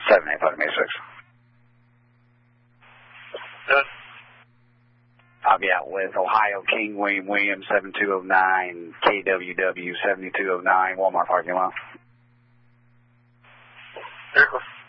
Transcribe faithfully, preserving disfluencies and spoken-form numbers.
seven eight five six. Good. I'll be out with Ohio King William Williams seven two oh nine, K W W seventy-two oh nine, Walmart parking lot. Very cool.